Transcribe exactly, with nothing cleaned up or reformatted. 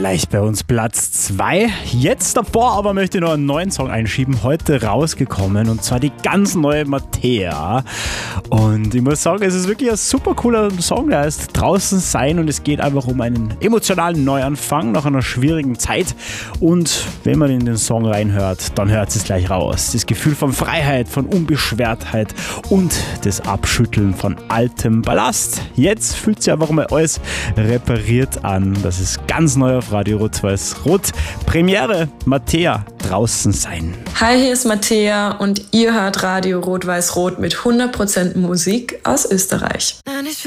gleich bei uns Platz zwei. Jetzt davor aber möchte ich noch einen neuen Song einschieben, heute rausgekommen, und zwar die ganz neue Mattea. Und ich muss sagen, es ist wirklich ein super cooler Song, der heißt Draußen sein, und es geht einfach um einen emotionalen Neuanfang nach einer schwierigen Zeit. Und wenn man in den Song reinhört, dann hört es gleich raus. Das Gefühl von Freiheit, von Unbeschwertheit und das Abschütteln von altem Ballast. Jetzt fühlt sich einfach mal alles repariert an. Das ist ganz neu auf Radio Rot-Weiß-Rot. Premiere, Mattea, Draußen sein. Hi, hier ist Mattea und ihr hört Radio Rot-Weiß-Rot mit hundert Prozent Musik aus Österreich.